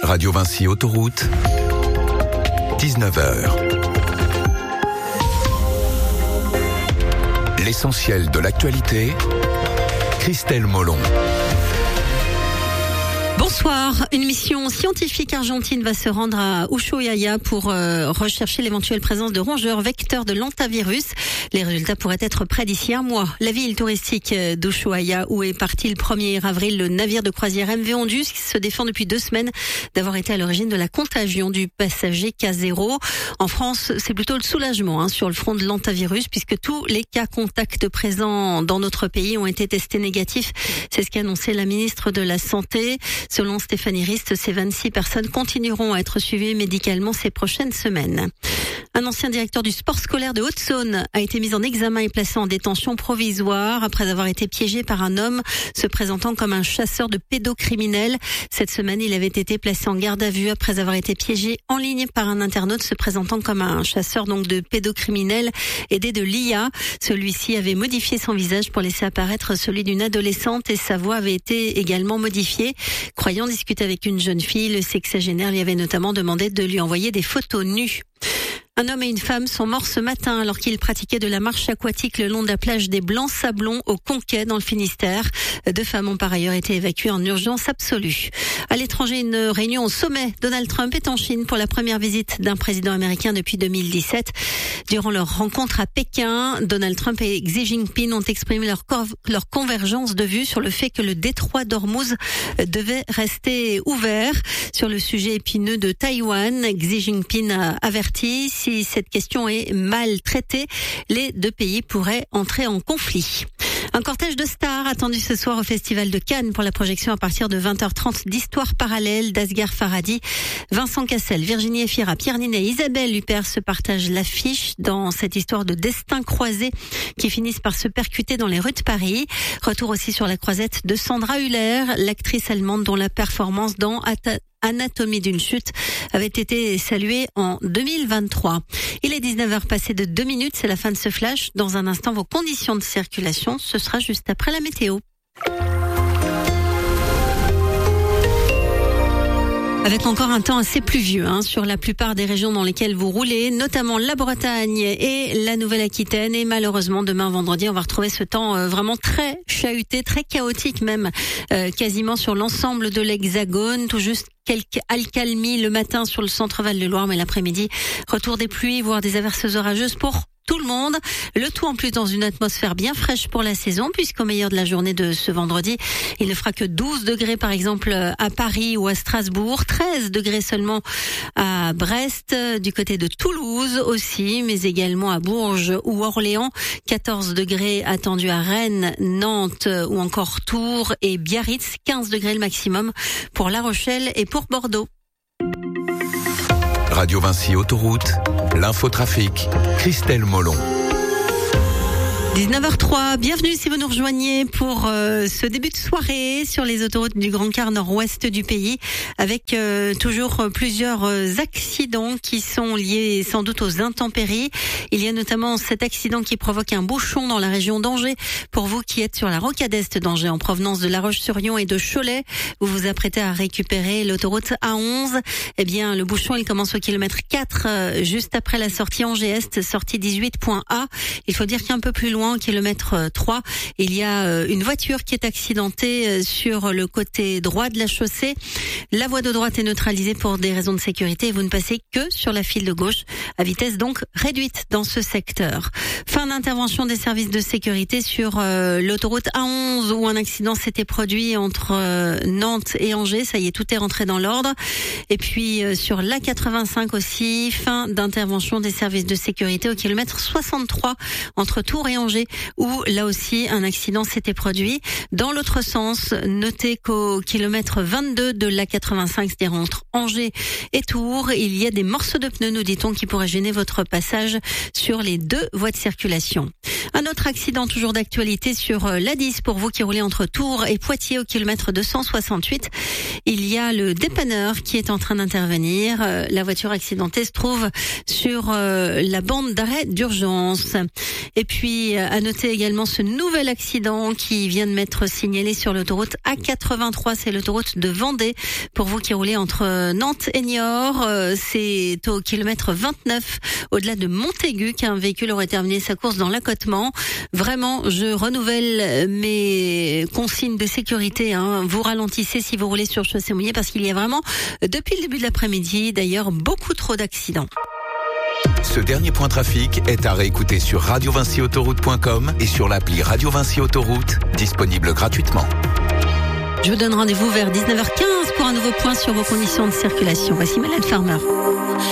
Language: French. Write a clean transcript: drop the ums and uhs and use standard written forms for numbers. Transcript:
Radio Vinci Autoroute, 19h. L'essentiel de l'actualité, Christelle Molon. Bonsoir. Une mission scientifique argentine va se rendre à Ushuaia pour rechercher l'éventuelle présence de rongeurs vecteurs de l'hantavirus. Les résultats pourraient être prêts d'ici un mois. La ville touristique d'Ushuaia, où est parti le 1er avril le navire de croisière MV Ondus, qui se défend depuis 2 semaines d'avoir été à l'origine de la contagion du passager K0. En France, c'est plutôt le soulagement sur le front de l'hantavirus, puisque tous les cas contacts présents dans notre pays ont été testés négatifs. C'est ce qu'a annoncé la ministre de la Santé. Selon Stéphanie Rist, ces 26 personnes continueront à être suivies médicalement ces prochaines semaines. Un ancien directeur du sport scolaire de Haute-Saône a été mis en examen et placé en détention provisoire après avoir été piégé par un homme se présentant comme un chasseur de pédocriminels. Cette semaine, il avait été placé en garde à vue après avoir été piégé en ligne par un internaute se présentant comme un chasseur donc de pédocriminels aidé de l'IA. Celui-ci avait modifié son visage pour laisser apparaître celui d'une adolescente et sa voix avait été également modifiée. Croyant discuter avec une jeune fille, le sexagénaire lui avait notamment demandé de lui envoyer des photos nues. Un homme et une femme sont morts ce matin alors qu'ils pratiquaient de la marche aquatique le long de la plage des Blancs-Sablons au Conquet dans le Finistère. 2 femmes ont par ailleurs été évacuées en urgence absolue. À l'étranger, une réunion au sommet. Donald Trump est en Chine pour la première visite d'un président américain depuis 2017. Durant leur rencontre à Pékin, Donald Trump et Xi Jinping ont exprimé leur convergence de vues sur le fait que le détroit d'Ormuz devait rester ouvert. Sur le sujet épineux de Taïwan, Xi Jinping a averti: si cette question est mal traitée, les 2 pays pourraient entrer en conflit. Un cortège de stars attendu ce soir au Festival de Cannes pour la projection à partir de 20h30 d'Histoire parallèle d'Asghar Farhadi. Vincent Cassel, Virginie Efira, Pierre Ninet, Isabelle Huppert se partagent l'affiche dans cette histoire de destins croisés qui finissent par se percuter dans les rues de Paris. Retour aussi sur la croisette de Sandra Hüller, l'actrice allemande dont la performance dans Anatomie d'une chute avait été saluée en 2023. Il est 19h passé de 2 minutes, c'est la fin de ce flash. Dans un instant, vos conditions de circulation, ce sera juste après la météo. Avec encore un temps assez pluvieux sur la plupart des régions dans lesquelles vous roulez, notamment la Bretagne et la Nouvelle-Aquitaine. Et malheureusement, demain vendredi, on va retrouver ce temps vraiment très chahuté, très chaotique même, quasiment sur l'ensemble de l'Hexagone. Tout juste quelques accalmies le matin sur le centre Val-de-Loire, mais l'après-midi, retour des pluies, voire des averses orageuses pour tout le monde. Le tout en plus dans une atmosphère bien fraîche pour la saison, puisqu'au meilleur de la journée de ce vendredi, il ne fera que 12 degrés par exemple à Paris ou à Strasbourg, 13 degrés seulement à Brest, du côté de Toulouse aussi, mais également à Bourges ou Orléans, 14 degrés attendus à Rennes, Nantes ou encore Tours et Biarritz, 15 degrés le maximum pour La Rochelle et pour Bordeaux. Radio Vinci Autoroute, l'infotrafic, Christelle Molon. 19h03, bienvenue si vous nous rejoignez pour ce début de soirée sur les autoroutes du Grand Quart nord-ouest du pays, avec toujours plusieurs accidents qui sont liés sans doute aux intempéries. Il y a notamment cet accident qui provoque un bouchon dans la région d'Angers. Pour vous qui êtes sur la rocade est d'Angers en provenance de La Roche-sur-Yon et de Cholet, vous vous apprêtez à récupérer l'autoroute A11. Eh bien, le bouchon, il commence au kilomètre 4, juste après la sortie Angers-Est, sortie 18.A. Il faut dire qu'un peu plus loin, au kilomètre 3, il y a une voiture qui est accidentée sur le côté droit de la chaussée. La voie de droite est neutralisée pour des raisons de sécurité et vous ne passez que sur la file de gauche, à vitesse donc réduite dans ce secteur. Fin d'intervention des services de sécurité sur l'autoroute A11 où un accident s'était produit entre Nantes et Angers. Ça y est, tout est rentré dans l'ordre. Et puis sur l'A85 aussi, fin d'intervention des services de sécurité au kilomètre 63 entre Tours et Angers, où là aussi un accident s'était produit. Dans l'autre sens, notez qu'au kilomètre 22 de l'A85, c'est-à-dire entre Angers et Tours, il y a des morceaux de pneus, nous dit-on, qui pourraient gêner votre passage sur les 2 voies de circulation. Un autre accident toujours d'actualité sur l'A10 pour vous qui roulez entre Tours et Poitiers au kilomètre 268. Il y a le dépanneur qui est en train d'intervenir. La voiture accidentée se trouve sur la bande d'arrêt d'urgence. Et puis à noter également ce nouvel accident qui vient de m'être signalé sur l'autoroute A83. C'est l'autoroute de Vendée. Pour vous qui roulez entre Nantes et Niort, c'est au kilomètre 29, au-delà de Montaigu, qu'un véhicule aurait terminé sa course dans l'accotement. Vraiment, je renouvelle mes consignes de sécurité. Vous ralentissez si vous roulez sur chaussée mouillée parce qu'il y a vraiment, depuis le début de l'après-midi, d'ailleurs, beaucoup trop d'accidents. Ce dernier point trafic est à réécouter sur radiovincyautoroute.com et sur l'appli Radio Vinci Autoroute, disponible gratuitement. Je vous donne rendez-vous vers 19h15 pour un nouveau point sur vos conditions de circulation. Voici Mylène Farmer.